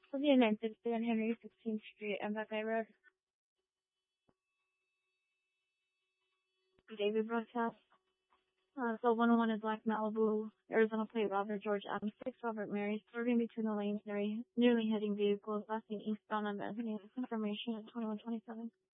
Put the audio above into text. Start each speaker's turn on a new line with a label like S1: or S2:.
S1: 960 on Henry 16th Street and Buckeye Road. David broadcast. So 101 is Black Malibu, Arizona plate Robert George Adams 6, Robert Mary, swerving between the lanes, nearly heading vehicles, lasting eastbound on Bethany. Information at 2127.